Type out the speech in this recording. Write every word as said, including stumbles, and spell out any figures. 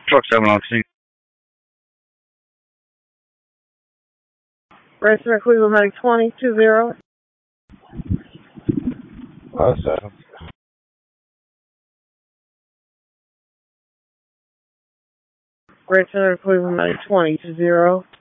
Truck seven on scene. Right Center Cleveland Medic twenty, two zero. Uh, seven. Right Center Cleveland Medic twenty, two zero.